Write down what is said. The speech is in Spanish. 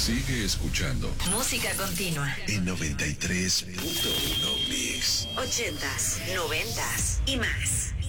Sigue escuchando. Música continua. En 93.1 Mix. 80s, 90s y más.